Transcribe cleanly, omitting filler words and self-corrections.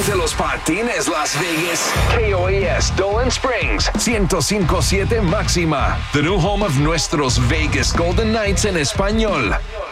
de los patines Las Vegas. KOAS Dolan Springs 105.7 Máxima. The new home of nuestros Vegas Golden Knights en español.